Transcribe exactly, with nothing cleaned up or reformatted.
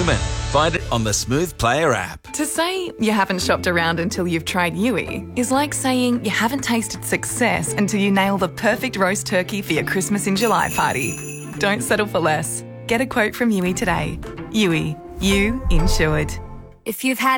Lemon. Find it on the Smooth Player app. To say you haven't shopped around until you've tried Yui is like saying you haven't tasted success until you nail the perfect roast turkey for your Christmas in July party. Don't settle for less. Get a quote from Yui today. Yui, you insured. If you've had